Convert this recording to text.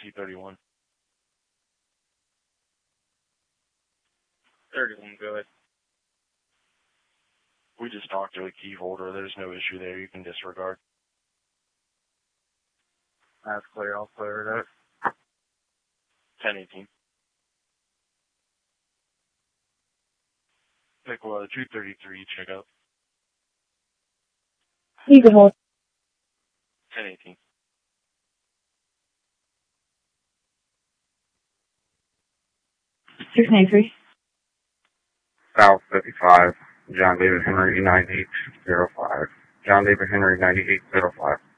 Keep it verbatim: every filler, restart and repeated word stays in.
C thirty-one. thirty-one, go ahead. We just talked to a key holder. There's no issue there. You can disregard. That's clear. I'll clear it up. ten eighteen. Pickle two thirty-three, check out. You can hold. ten eighteen. six ninety-three. South fifty-five, John David Henry ninety-eight oh five. John David Henry ninety-eight oh five.